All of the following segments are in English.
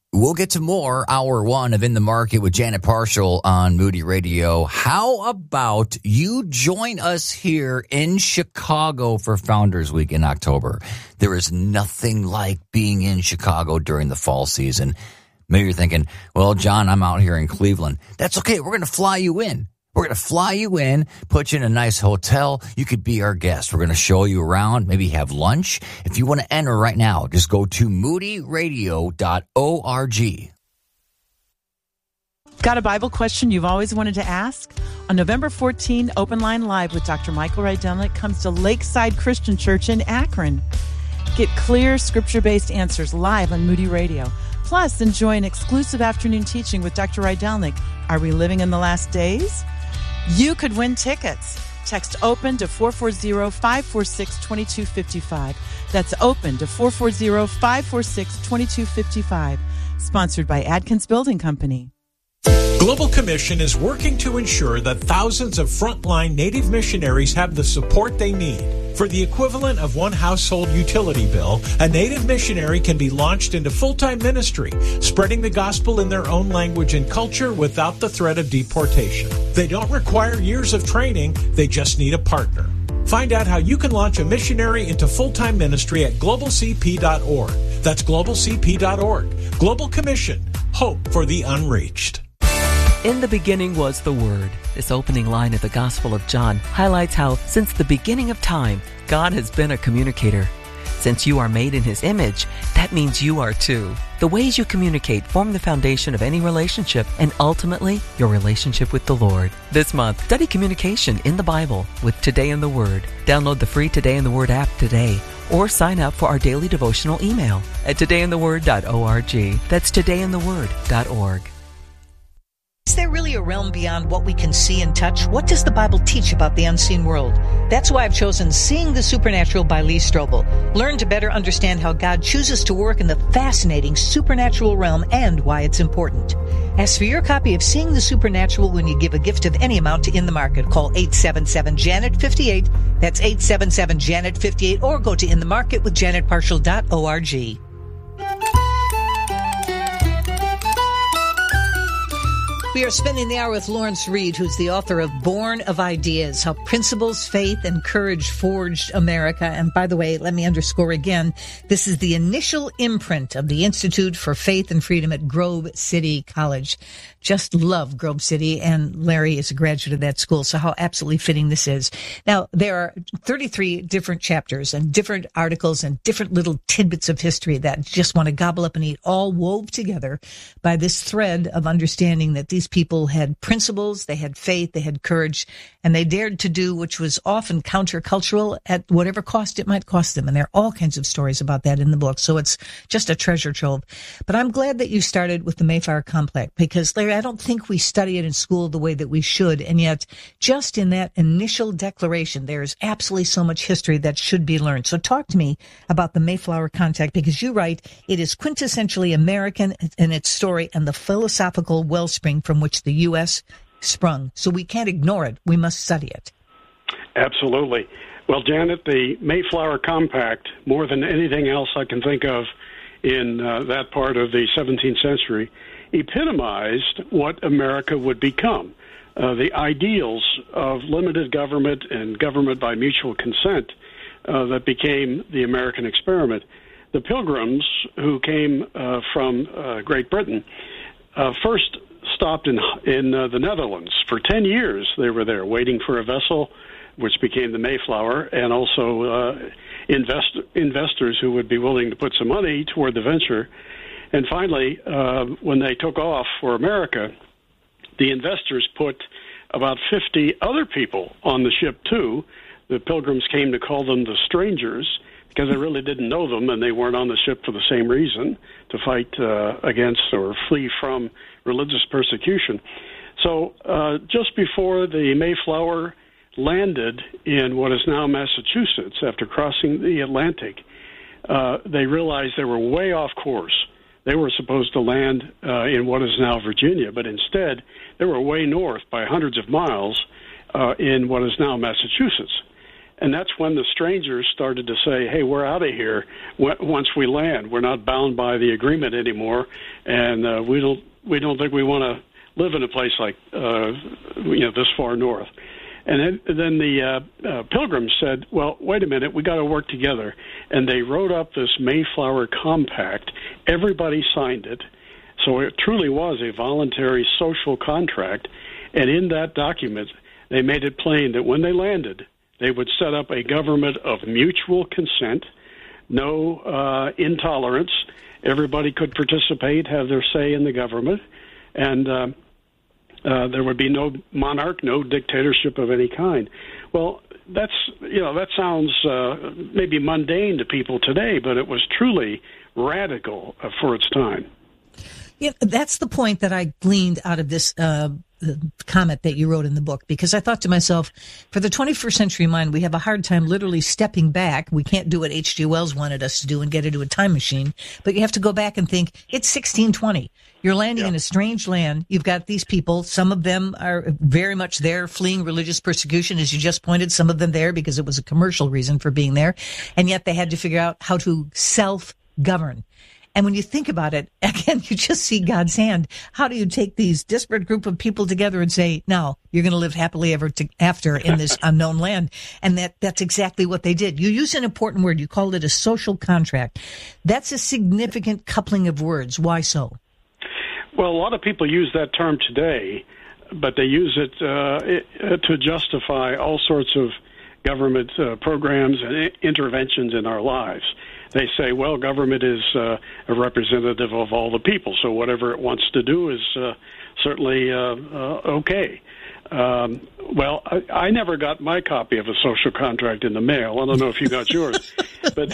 We'll get to more, hour one of In the Market with Janet Parshall on Moody Radio. How about you join us here in Chicago for Founders Week in October? There is nothing like being in Chicago during the fall season. Maybe you're thinking, well, John, I'm out here in Cleveland. That's okay. We're going to fly you in. We're going to fly you in, put you in a nice hotel. You could be our guest. We're going to show you around, maybe have lunch. If you want to enter right now, just go to moodyradio.org. Got a Bible question you've always wanted to ask? On November 14, Open Line Live with Dr. Michael Rydelnik comes to Lakeside Christian Church in Akron. Get clear, scripture-based answers live on Moody Radio. Plus, enjoy an exclusive afternoon teaching with Dr. Rydelnik. Are we living in the last days? You could win tickets. Text OPEN to 440-546-2255. That's OPEN to 440-546-2255. Sponsored by Adkins Building Company. Global Commission is working to ensure that thousands of frontline Native missionaries have the support they need. For the equivalent of one household utility bill, a Native missionary can be launched into full-time ministry, spreading the gospel in their own language and culture without the threat of deportation. They don't require years of training, they just need a partner. Find out how you can launch a missionary into full-time ministry at globalcp.org. That's globalcp.org. Global Commission. Hope for the unreached. In the beginning was the Word. This opening line of the Gospel of John highlights how, since the beginning of time, God has been a communicator. Since you are made in His image, that means you are too. The ways you communicate form the foundation of any relationship and ultimately your relationship with the Lord. This month, study communication in the Bible with Today in the Word. Download the free Today in the Word app today or sign up for our daily devotional email at todayintheword.org. That's todayintheword.org. Is there really a realm beyond what we can see and touch? What does the Bible teach about the unseen world? That's why I've chosen Seeing the Supernatural by Lee Strobel. Learn to better understand how God chooses to work in the fascinating supernatural realm and why it's important. Ask for your copy of Seeing the Supernatural when you give a gift of any amount to In the Market. Call 877-JANET-58. That's 877-JANET-58, or go to inthemarketwithjanetparshall.org. We are spending the hour with Lawrence Reed, who's the author of Born of Ideas, How Principles, Faith, and Courage Forged America. And by the way, let me underscore again, this is the initial imprint of the Institute for Faith and Freedom at Grove City College. Just love Grove City, and Larry is a graduate of that school, so how absolutely fitting this is. Now, there are 33 different chapters and different articles and different little tidbits of history that just want to gobble up and eat, all wove together by this thread of understanding that these people had principles, they had faith, they had courage, and they dared to do which was often countercultural at whatever cost it might cost them. And there are all kinds of stories about that in the book, so it's just a treasure trove. But I'm glad that you started with the Mayflower Complex, because Larry, I don't think we study it in school the way that we should, and yet just in that initial declaration, there's absolutely so much history that should be learned. So talk to me about the Mayflower Compact, because you write it is quintessentially American in its story and the philosophical wellspring from which the U.S. sprung. So we can't ignore it. We must study it. Absolutely. Well, Janet, the Mayflower Compact, more than anything else I can think of in that part of the 17th century, epitomized what America would become. The ideals of limited government and government by mutual consent that became the American experiment. The Pilgrims, who came from Great Britain, first stopped in the Netherlands. For 10 years they were there waiting for a vessel, which became the Mayflower, and also investors who would be willing to put some money toward the venture. And finally, when they took off for America, the investors put about 50 other people on the ship too. The Pilgrims came to call them the strangers, because they really didn't know them, and they weren't on the ship for the same reason, to fight against or flee from religious persecution. So just before the Mayflower landed in what is now Massachusetts, after crossing the Atlantic, they realized they were way off course. They were supposed to land in what is now Virginia, but instead they were way north by hundreds of miles in what is now Massachusetts. And that's when the strangers started to say, hey, we're out of here once we land. We're not bound by the agreement anymore, and we don't think we want to live in a place like this far north. And then the Pilgrims said, well, wait a minute, we got to work together. And they wrote up this Mayflower Compact. Everybody signed it. So it truly was a voluntary social contract. And in that document, they made it plain that when they landed, they would set up a government of mutual consent, no intolerance. Everybody could participate, have their say in the government. And there would be no monarch, no dictatorship of any kind. Well, that sounds maybe mundane to people today, but it was truly radical for its time. Yeah, that's the point that I gleaned out of this comment that you wrote in the book, because I thought to myself, for the 21st century mind, we have a hard time literally stepping back. We can't do what H.G. Wells wanted us to do and get into a time machine, but you have to go back and think, it's 1620. You're landing in a strange land. You've got these people. Some of them are very much there fleeing religious persecution, as you just pointed, some of them there because it was a commercial reason for being there. And yet they had to figure out how to self-govern. And when you think about it, again, you just see God's hand. How do you take these disparate group of people together and say, no, you're going to live happily ever after in this unknown land? And that's exactly what they did. You used an important word. You called it a social contract. That's a significant coupling of words. Why so? Well, a lot of people use that term today, but they use it to justify all sorts of government programs and interventions in our lives. They say, well, government is a representative of all the people, so whatever it wants to do is certainly okay. Well, I never got my copy of a social contract in the mail. I don't know if you got yours, but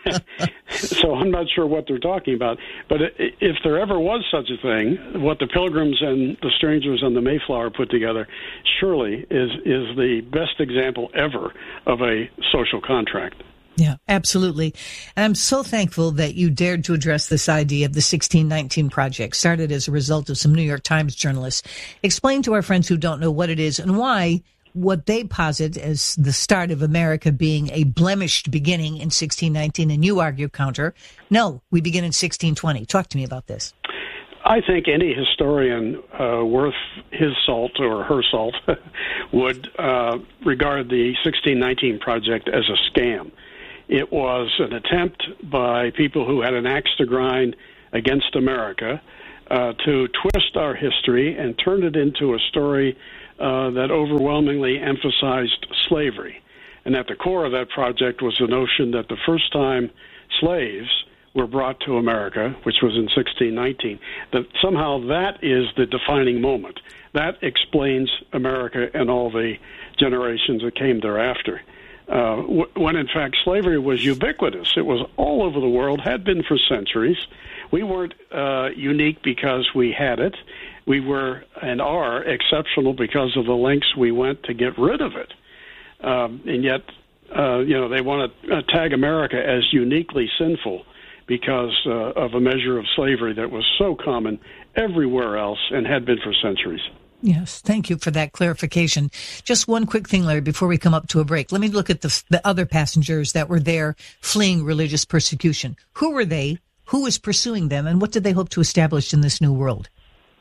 so I'm not sure what they're talking about. But if there ever was such a thing, what the Pilgrims and the strangers on the Mayflower put together surely is the best example ever of a social contract. Yeah, absolutely. And I'm so thankful that you dared to address this idea of the 1619 Project, started as a result of some New York Times journalists. Explain to our friends who don't know what it is and why what they posit as the start of America being a blemished beginning in 1619, and you argue counter. No, we begin in 1620. Talk to me about this. I think any historian worth his salt or her salt would regard the 1619 Project as a scam. It was an attempt by people who had an axe to grind against America to twist our history and turn it into a story that overwhelmingly emphasized slavery. And at the core of that project was the notion that the first time slaves were brought to America, which was in 1619, that somehow that is the defining moment. That explains America and all the generations that came thereafter. When in fact slavery was ubiquitous. It was all over the world, had been for centuries. We weren't unique because we had it. We were and are exceptional because of the lengths we went to get rid of it. And yet, they want to tag America as uniquely sinful because of a measure of slavery that was so common everywhere else and had been for centuries. Yes, thank you for that clarification. Just one quick thing, Larry, before we come up to a break. Let me look at the other passengers that were there fleeing religious persecution. Who were they? Who was pursuing them? And what did they hope to establish in this new world?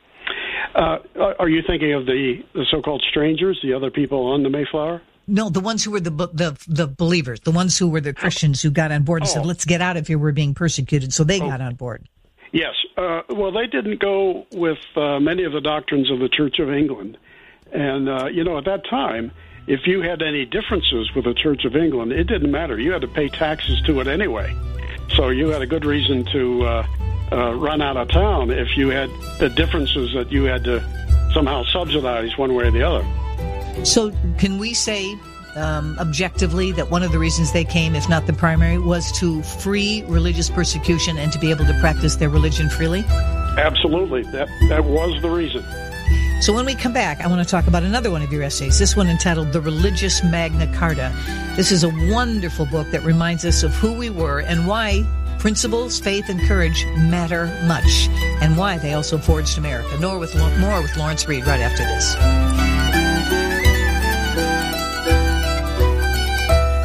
Are you thinking of the so-called strangers, the other people on the Mayflower? No, the ones who were the believers, the ones who were the Christians who got on board and said, let's get out of here, we're being persecuted. So they got on board. Yes. Well, they didn't go with many of the doctrines of the Church of England. And, at that time, if you had any differences with the Church of England, it didn't matter. You had to pay taxes to it anyway. So you had a good reason to run out of town if you had the differences that you had to somehow subsidize one way or the other. So can we say objectively that one of the reasons they came, if not the primary, was to free religious persecution and to be able to practice their religion freely? Absolutely. That was the reason. So when we come back, I want to talk about another one of your essays, this one entitled The Religious Magna Carta. This is a wonderful book that reminds us of who we were and why principles, faith, and courage matter much, and why they also forged America. More with Lawrence Reed right after this.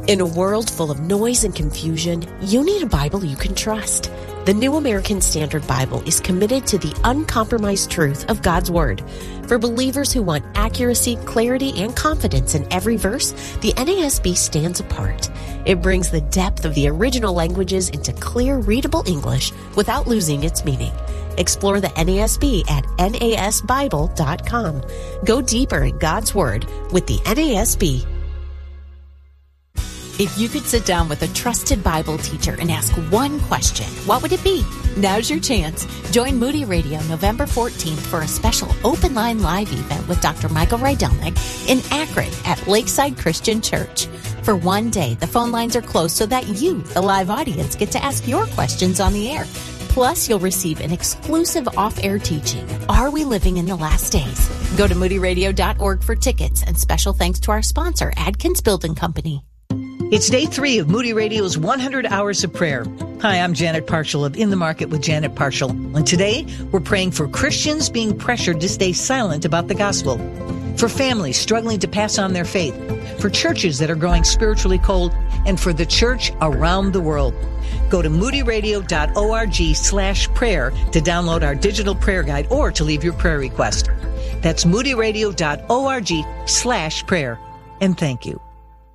In a world full of noise and confusion, you need a Bible you can trust. The New American Standard Bible is committed to the uncompromised truth of God's Word. For believers who want accuracy, clarity, and confidence in every verse, the NASB stands apart. It brings the depth of the original languages into clear, readable English without losing its meaning. Explore the NASB at nasbible.com. Go deeper in God's Word with the NASB. If you could sit down with a trusted Bible teacher and ask one question, what would it be? Now's your chance. Join Moody Radio November 14th for a special open line live event with Dr. Michael Rydelnik in Akron at Lakeside Christian Church. For one day, the phone lines are closed so that you, the live audience, get to ask your questions on the air. Plus, you'll receive an exclusive off-air teaching, Are We Living in the Last Days? Go to moodyradio.org for tickets, and special thanks to our sponsor, Adkins Building Company. It's day 3 of Moody Radio's 100 Hours of Prayer. Hi, I'm Janet Parshall of In the Market with Janet Parshall. And today, we're praying for Christians being pressured to stay silent about the gospel, for families struggling to pass on their faith, for churches that are growing spiritually cold, and for the church around the world. Go to moodyradio.org/prayer to download our digital prayer guide or to leave your prayer request. That's moodyradio.org/prayer. And thank you.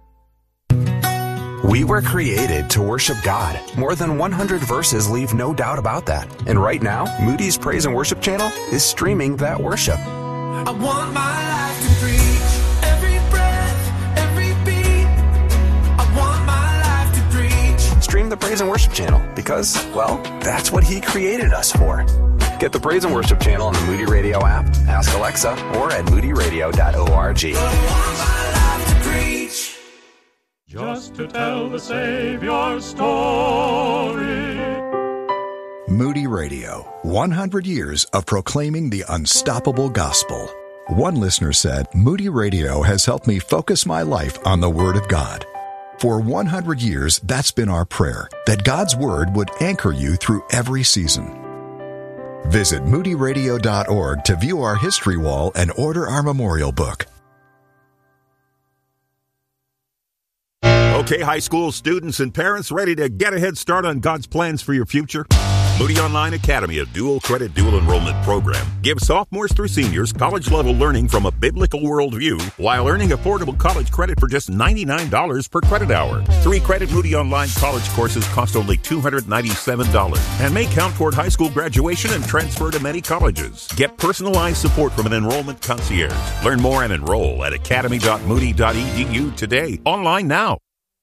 We were created to worship God. More than 100 verses leave no doubt about that. And right now, Moody's Praise and Worship channel is streaming that worship. I want my life to preach every breath, every beat. I want my life to preach. Stream the Praise and Worship channel because, well, that's what He created us for. Get the Praise and Worship channel on the Moody Radio app, ask Alexa, or at moodyradio.org. I want my life to preach. Just to tell the Savior's story. Moody Radio, 100 years of proclaiming the unstoppable gospel. One listener said, Moody Radio has helped me focus my life on the Word of God. For 100 years, that's been our prayer, that God's Word would anchor you through every season. Visit moodyradio.org to view our history wall and order our memorial book. Okay, high school students and parents, ready to get a head start on God's plans for your future? Moody Online Academy, a dual credit, dual enrollment program, gives sophomores through seniors college-level learning from a biblical worldview while earning affordable college credit for just $99 per credit hour. 3-credit Moody Online college courses cost only $297 and may count toward high school graduation and transfer to many colleges. Get personalized support from an enrollment concierge. Learn more and enroll at academy.moody.edu today. Online now.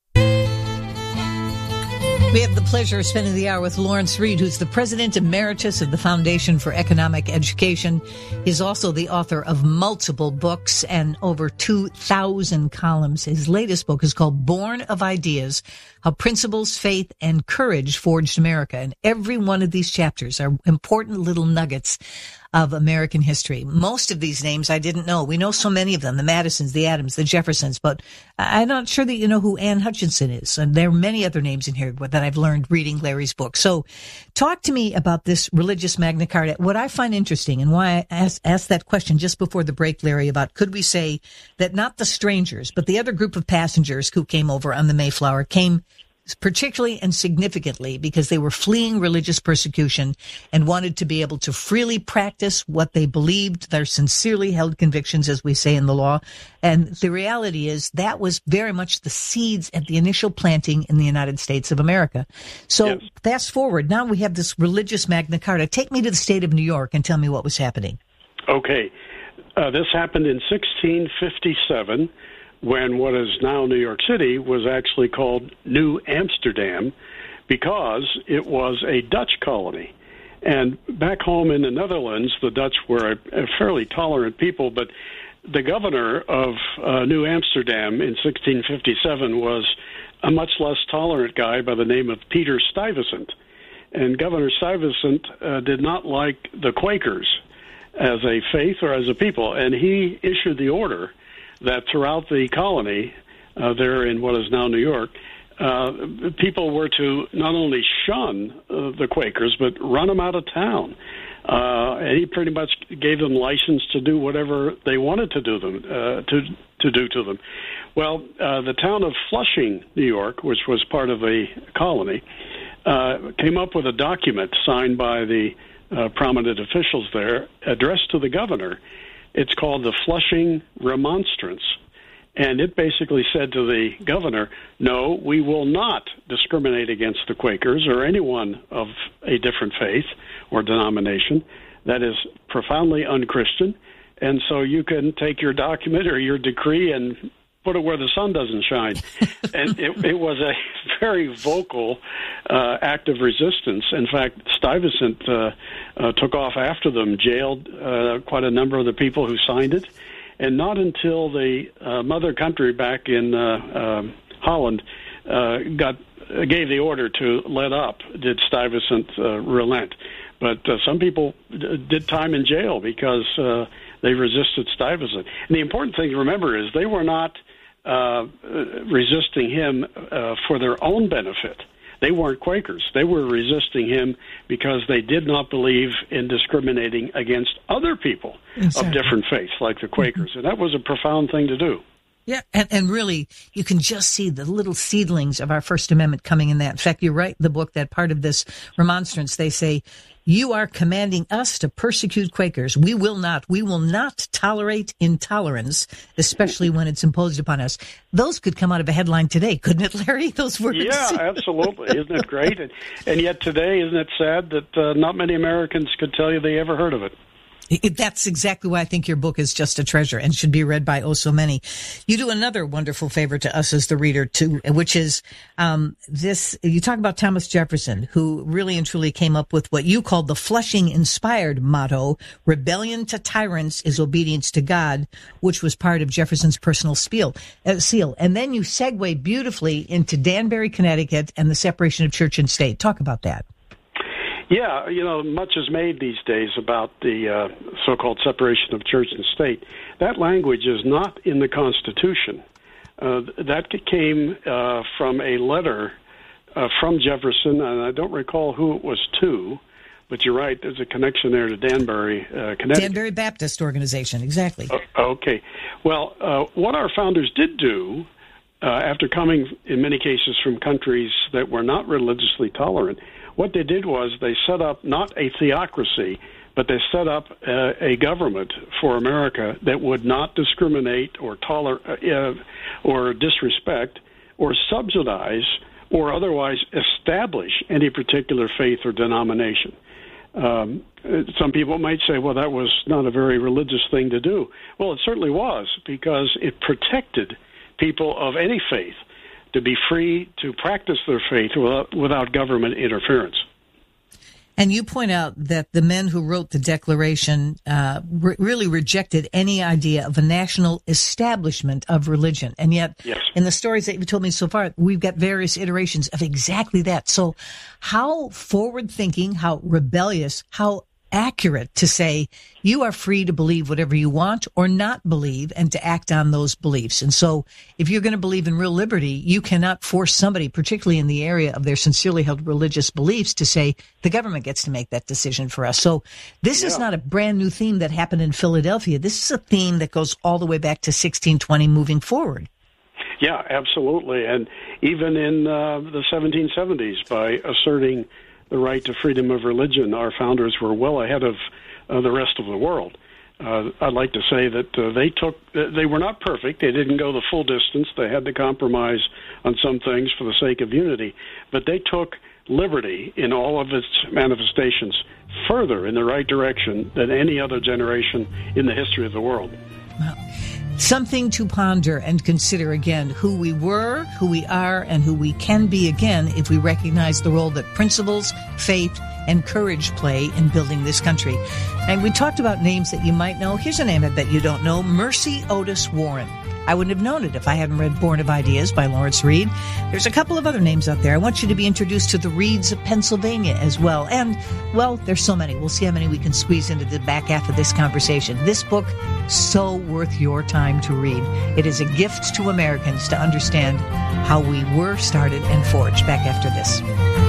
We have the pleasure of spending the hour with Lawrence Reed, who's the President Emeritus of the Foundation for Economic Education. He's also the author of multiple books and over 2,000 columns. His latest book is called Born of Ideas, How Principles, Faith, and Courage Forged America. And every one of these chapters are important little nuggets of American history. Most of these names I didn't know. We know so many of them, the Madisons, the Adams, the Jeffersons, but I'm not sure that you know who Anne Hutchinson is. And there are many other names in here that I've learned reading Larry's book. So talk to me about this religious Magna Carta. What I find interesting and why I asked that question just before the break, Larry, about could we say that not the strangers, but the other group of passengers who came over on the Mayflower came particularly and significantly because they were fleeing religious persecution and wanted to be able to freely practice what they believed, their sincerely held convictions, as we say in the law. And the reality is that was very much the seeds at the initial planting in the United States of America. So yes. Fast forward, now we have this religious Magna Carta. Take me to the state of New York and tell me what was happening. Okay. This happened in 1657. When what is now New York City was actually called New Amsterdam because it was a Dutch colony. And back home in the Netherlands, the Dutch were a fairly tolerant people, but the governor of New Amsterdam in 1657 was a much less tolerant guy by the name of Peter Stuyvesant. And Governor Stuyvesant did not like the Quakers as a faith or as a people, and he issued the order that throughout the colony, there in what is now New York, people were to not only shun the Quakers, but run them out of town. And he pretty much gave them license to do whatever they wanted to do them to do to them. Well, the town of Flushing, New York, which was part of a colony, came up with a document signed by the prominent officials there, addressed to the governor. It's called the Flushing Remonstrance. And it basically said to the governor, no, we will not discriminate against the Quakers or anyone of a different faith or denomination. That is profoundly unchristian. And so you can take your document or your decree and put it where the sun doesn't shine. And it was a very vocal act of resistance. In fact, Stuyvesant took off after them, jailed quite a number of the people who signed it. And not until the mother country back in Holland gave the order to let up did Stuyvesant relent. But some people did time in jail because they resisted Stuyvesant. And the important thing to remember is they were not resisting him for their own benefit. They weren't Quakers. They were resisting him because they did not believe in discriminating against other people of different faiths, like the Quakers. And that was a profound thing to do. Yeah, and really, you can just see the little seedlings of our First Amendment coming in that. In fact, you write in the book that part of this remonstrance, they say, you are commanding us to persecute Quakers. We will not tolerate intolerance, especially when it's imposed upon us. Those could come out of a headline today, couldn't it, Larry, those words? Yeah, absolutely. Isn't it great? And yet today, isn't it sad that not many Americans could tell you they ever heard of it? That's exactly why I think your book is just a treasure and should be read by oh so many. You do another wonderful favor to us as the reader too, which is this. You talk about Thomas Jefferson, who really and truly came up with what you called the Flushing-inspired motto: "Rebellion to tyrants is obedience to God," which was part of Jefferson's personal seal. And then you segue beautifully into Danbury, Connecticut, and the separation of church and state. Talk about that. Yeah, much is made these days about the so-called separation of church and state. That language is not in the Constitution. That came from a letter from Jefferson, and I don't recall who it was to, but you're right, there's a connection there to Danbury, Connecticut. Danbury Baptist Organization, exactly. Okay. Well, what our founders did do, after coming, in many cases, from countries that were not religiously tolerant, what they did was they set up not a theocracy, but they set up a government for America that would not discriminate or or disrespect or subsidize or otherwise establish any particular faith or denomination. Some people might say, well, that was not a very religious thing to do. Well, it certainly was, because it protected people of any faith to be free to practice their faith without government interference. And you point out that the men who wrote the Declaration really rejected any idea of a national establishment of religion. And yet, yes, in the stories that you've told me so far, we've got various iterations of exactly that. So how forward-thinking, how rebellious, how accurate to say you are free to believe whatever you want or not believe and to act on those beliefs. And so if you're going to believe in real liberty, you cannot force somebody, particularly in the area of their sincerely held religious beliefs, to say the government gets to make that decision for us. So this is not a brand new theme that happened in Philadelphia. This is a theme that goes all the way back to 1620 moving forward. Yeah, absolutely. And even in the 1770s, by asserting the right to freedom of religion, our founders were well ahead of the rest of the world. I'd like to say that they were not perfect. They didn't go the full distance. They had to compromise on some things for the sake of unity. But they took liberty in all of its manifestations further in the right direction than any other generation in the history of the world. Wow. Something to ponder and consider again, who we were, who we are, and who we can be again if we recognize the role that principles, faith, and courage play in building this country. And we talked about names that you might know. Here's a name I bet you don't know, Mercy Otis Warren. I wouldn't have known it if I hadn't read Born of Ideas by Lawrence Reed. There's a couple of other names out there. I want you to be introduced to the Reeds of Pennsylvania as well. And, well, there's so many. We'll see how many we can squeeze into the back half of this conversation. This book, so worth your time to read. It is a gift to Americans to understand how we were started and forged. Back after this.